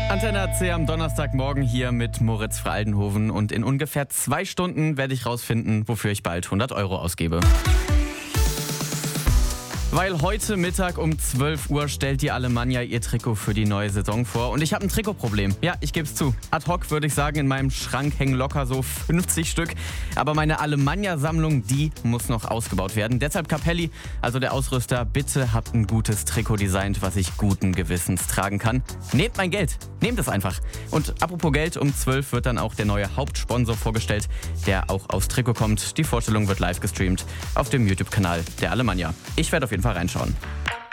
Antenne AC am Donnerstagmorgen hier mit Moritz Fraldenhoven und in ungefähr 2 Stunden werde ich rausfinden, wofür ich bald 100 Euro ausgebe. Weil heute Mittag um 12 Uhr stellt die Alemannia ihr Trikot für die neue Saison vor. Und ich habe ein Trikotproblem. Ja, ich gebe es zu. Ad hoc würde ich sagen, in meinem Schrank hängen locker so 50 Stück. Aber meine Alemannia-Sammlung, die muss noch ausgebaut werden. Deshalb Capelli, also der Ausrüster, bitte habt ein gutes Trikot designt, was ich guten Gewissens tragen kann. Nehmt mein Geld. Nehmt es einfach. Und apropos Geld, um 12 wird dann auch der neue Hauptsponsor vorgestellt, der auch aufs Trikot kommt. Die Vorstellung wird live gestreamt auf dem YouTube-Kanal der Alemannia. Ich werde auf jeden Fall reinschauen.